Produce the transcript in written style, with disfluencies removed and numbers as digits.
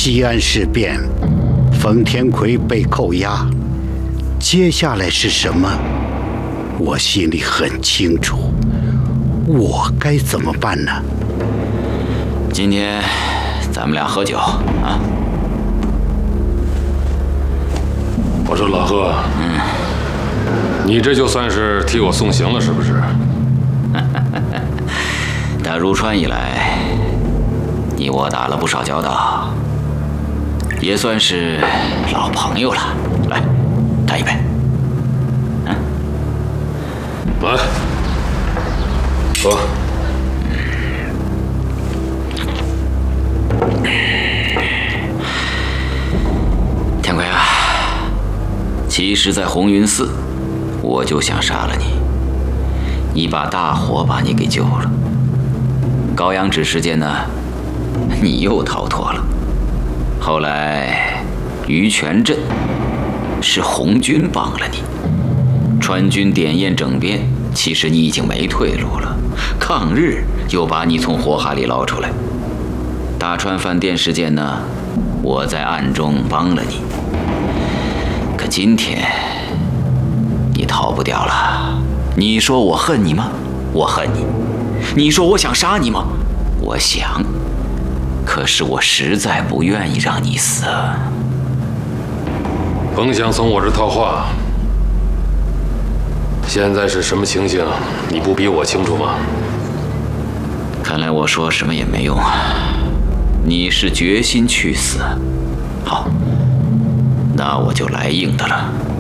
西安事变，冯天奎被扣押，接下来是什么？我心里很清楚，我该怎么办呢？ 今天咱们俩喝酒啊！ 我说老贺，你这就算是替我送行了，是不是？ 打入川以来，你我打了不少交道，也算是老朋友了。来，干一杯！ 来，喝。 天奎啊，其实，在红云寺，我就想杀了你。一把大火把你给救了。高阳指事件呢，你又逃脱了。后来，于泉镇是红军帮了你。川军点焰整编，其实你已经没退路了。抗日又把你从火海里捞出来。大川饭店事件呢，我在暗中帮了你。可今天，你逃不掉了。你说我恨你吗？我恨你。你说我想杀你吗？我想。可是我实在不愿意让你死。 甭想从我这套话。现在是什么情形？你不比我清楚吗？ 看来我说什么也没用啊。你是决心去死。好，那我就来硬的了。